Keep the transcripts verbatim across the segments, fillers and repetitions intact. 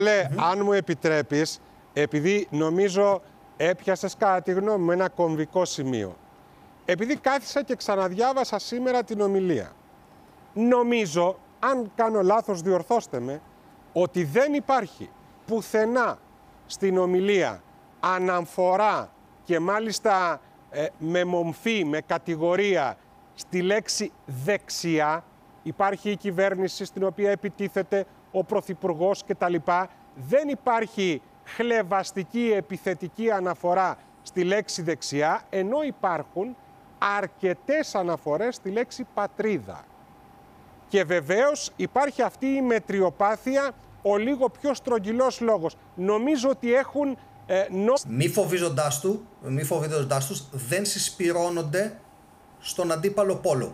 Λέ, mm-hmm. αν μου επιτρέπεις, επειδή νομίζω έπιασες κατά τη γνώμη μου ένα κομβικό σημείο. Επειδή κάθισα και ξαναδιάβασα σήμερα την ομιλία. Νομίζω, αν κάνω λάθος διορθώστε με, ότι δεν υπάρχει πουθενά στην ομιλία αναφορά και μάλιστα ε, με μομφή, με κατηγορία στη λέξη δεξιά. Υπάρχει η κυβέρνηση στην οποία επιτίθεται ο Πρωθυπουργός κτλ. Δεν υπάρχει χλευαστική επιθετική αναφορά στη λέξη δεξιά, ενώ υπάρχουν αρκετές αναφορές στη λέξη πατρίδα. Και βεβαίως υπάρχει αυτή η μετριοπάθεια, ο λίγο πιο στρογγυλός λόγος. Νομίζω ότι έχουν... Ε, νο... Μη φοβίζοντάς του, μη φοβίζοντάς τους, δεν συσπυρώνονται στον αντίπαλο πόλο.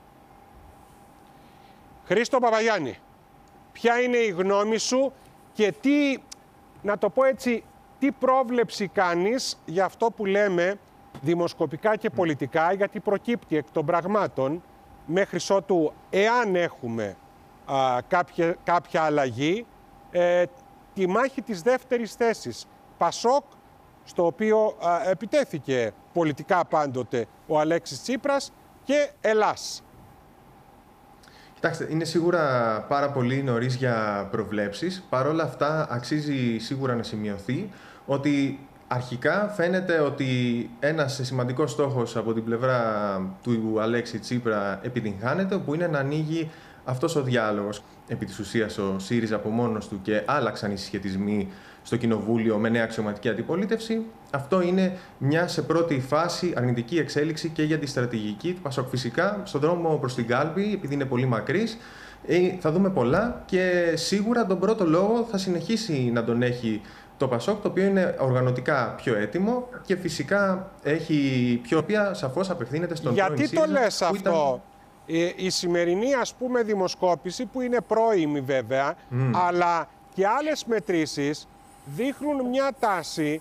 Χρήστο Παπαγιάννη, ποια είναι η γνώμη σου και τι, να το πω έτσι, τι πρόβλεψη κάνεις για αυτό που λέμε δημοσκοπικά και πολιτικά, γιατί προκύπτει εκ των πραγμάτων μέχρι ότου, εάν έχουμε α, κάποια, κάποια αλλαγή, ε, τη μάχη της δεύτερης θέσης. Πασόκ, στο οποίο α, επιτέθηκε πολιτικά πάντοτε ο Αλέξης Τσίπρας, και Ελλάς. Κοιτάξτε, είναι σίγουρα πάρα πολύ νωρίς για προβλέψεις. Παρ' όλα αυτά, αξίζει σίγουρα να σημειωθεί ότι αρχικά φαίνεται ότι ένας σημαντικός στόχος από την πλευρά του Αλέξη Τσίπρα επιτυγχάνεται, που είναι να ανοίγει αυτός ο διάλογος. Επί της ουσίας, ο ΣΥΡΙΖΑ από μόνος του και άλλαξαν οι συσχετισμοί στο Κοινοβούλιο με νέα αξιωματική αντιπολίτευση. Αυτό είναι μια σε πρώτη φάση αρνητική εξέλιξη και για τη στρατηγική του Πασόκ. Φυσικά, στον δρόμο προς την κάλπη, επειδή είναι πολύ μακρύς, θα δούμε πολλά και σίγουρα τον πρώτο λόγο θα συνεχίσει να τον έχει το Πασόκ, το οποίο είναι οργανωτικά πιο έτοιμο και φυσικά έχει πιο οποία σαφώς απευθύνεται στον Γιατί πρώην ΣΥΡΙΖΑ. Γιατί το λες αυτό? Ήταν... Η σημερινή, ας πούμε, δημοσκόπηση, που είναι πρώιμη βέβαια, mm. αλλά και άλλες μετρήσεις δείχνουν μια τάση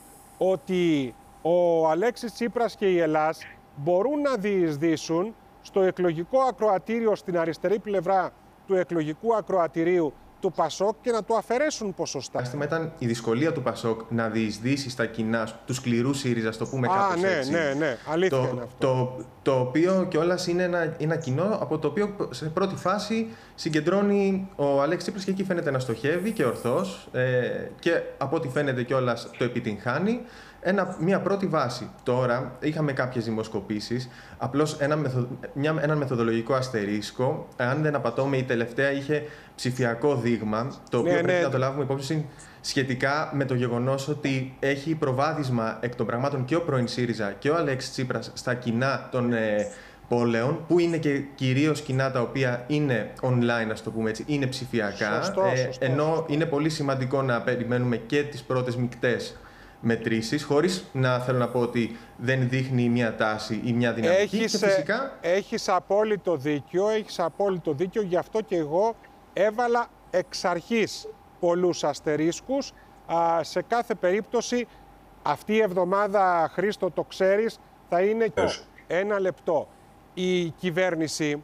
ότι ο Αλέξης Τσίπρας και η Ελλάς μπορούν να διεισδύσουν στο εκλογικό ακροατήριο, στην αριστερή πλευρά του εκλογικού ακροατηρίου του Πασόκ, και να του αφαιρέσουν ποσοστά. Άστημα ήταν η δυσκολία του Πασόκ να διεισδύσει στα κοινά του σκληρού ΣΥΡΙΖΑ, το πούμε κάπως ναι, έτσι. Ναι, ναι, αλήθεια το, είναι αυτό. Το, το οποίο κιόλας είναι ένα, ένα κοινό από το οποίο σε πρώτη φάση συγκεντρώνει ο Αλέξης Τσίπρας, και εκεί φαίνεται να στοχεύει και ορθώς ε, και από ό,τι φαίνεται κιόλας το επιτυγχάνει. Ένα, μια πρώτη βάση. Τώρα είχαμε κάποιες δημοσκοπήσεις, απλώς ένα, μεθο, μια, ένα μεθοδολογικό αστερίσκο. Αν δεν απατώμε, η τελευταία είχε ψηφιακό δείγμα, το οποίο ναι, πρέπει ναι. να το λάβουμε υπόψη σχετικά με το γεγονός ότι έχει προβάδισμα εκ των πραγμάτων και ο πρώην ΣΥΡΙΖΑ και ο Αλέξης Τσίπρας στα κοινά των ε, πόλεων, που είναι και κυρίως κοινά τα οποία είναι online, ας το πούμε έτσι, είναι ψηφιακά. Σωστό, ε, σωστό, ενώ σωστό. είναι πολύ σημαντικό να περιμένουμε και τις πρώτες μικτές μετρήσεις, χωρίς να θέλω να πω ότι δεν δείχνει μια τάση ή μια δυναμική. Έχεις, και φυσικά... έχεις απόλυτο δίκιο, έχεις απόλυτο δίκιο, γι' αυτό και εγώ έβαλα εξ αρχής πολλούς αστερίσκους. Α, σε κάθε περίπτωση, αυτή η εβδομάδα, Χρήστο, το ξέρεις, θα είναι ένα λεπτό. Η κυβέρνηση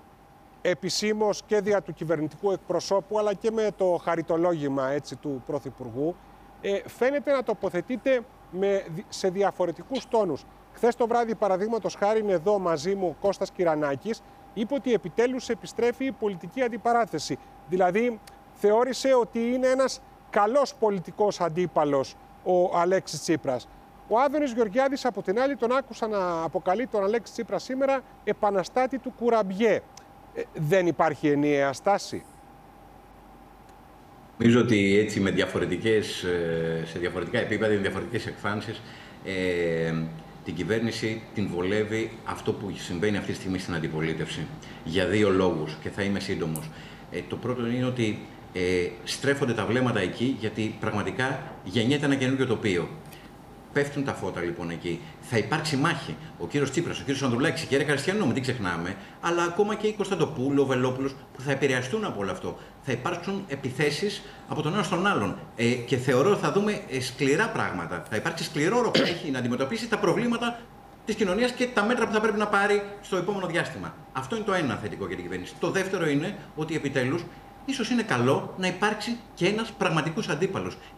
επισήμως και δια του κυβερνητικού εκπροσώπου, αλλά και με το χαριτολόγημα έτσι, του Πρωθυπουργού, Ε, φαίνεται να τοποθετείται με, σε διαφορετικούς τόνους. Χθες το βράδυ, παραδείγματος χάρη, είναι εδώ μαζί μου ο Κώστας Κυρανάκης, είπε ότι επιτέλους επιστρέφει η πολιτική αντιπαράθεση. Δηλαδή, θεώρησε ότι είναι ένας καλός πολιτικός αντίπαλος ο Αλέξης Τσίπρας. Ο Άδωνης Γεωργιάδης, από την άλλη, τον άκουσα να αποκαλεί τον Αλέξη Τσίπρα σήμερα επαναστάτη του κουραμπιέ. Ε, δεν υπάρχει ενιαία στάση? Νομίζω ότι έτσι με διαφορετικές, σε διαφορετικά επίπεδα, με διαφορετικές εκφάνσεις, ε, την κυβέρνηση την βολεύει αυτό που συμβαίνει αυτή τη στιγμή στην αντιπολίτευση. Για δύο λόγους, και θα είμαι σύντομος. Ε, το πρώτο είναι ότι ε, στρέφονται τα βλέμματα εκεί, γιατί πραγματικά γεννιέται ένα καινούργιο τοπίο. Πέφτουν τα φώτα λοιπόν εκεί. Θα υπάρξει μάχη. Ο κύριος Τσίπρας, ο κύριος Ανδρουλάκης, η κυρία Καριστιανού, μην την ξεχνάμε, αλλά ακόμα και η Κωνσταντοπούλου, ο Βελόπουλος, που θα επηρεαστούν από όλο αυτό. Θα υπάρξουν επιθέσεις από τον ένα στον άλλον. Ε, και θεωρώ ότι θα δούμε ε, σκληρά πράγματα. Θα υπάρξει σκληρό ρόλο που έχει να αντιμετωπίσει τα προβλήματα της κοινωνίας και τα μέτρα που θα πρέπει να πάρει στο επόμενο διάστημα. Αυτό είναι το ένα θετικό για την κυβέρνηση. Το δεύτερο είναι ότι επιτέλους ίσως είναι καλό να υπάρξει και ένας πραγματικός αντίπαλος.